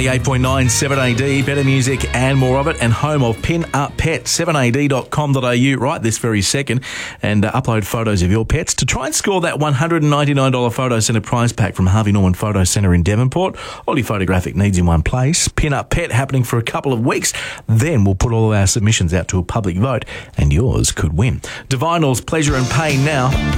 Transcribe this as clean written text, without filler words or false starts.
88.9 7AD, better music and more of it, and home of Pin Up Pet, 7ad.com.au right this very second, and upload photos of your pets to try and score that $199 Photo Centre prize pack from Harvey Norman Photo Centre in Devonport. All your photographic needs in one place. Pin Up Pet happening for a couple of weeks. Then we'll put all of our submissions out to a public vote, and yours could win. Divinal's Pleasure and Pain now.